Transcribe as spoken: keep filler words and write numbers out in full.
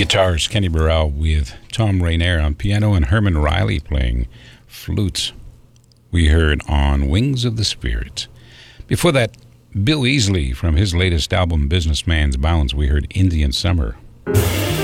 Guitars, Kenny Burrell with Tom Rainier on piano and Herman Riley playing flutes. We heard On Wings of the Spirit. Before that, Bill Easley from his latest album, Businessman's Bounds, we heard Indian Summer.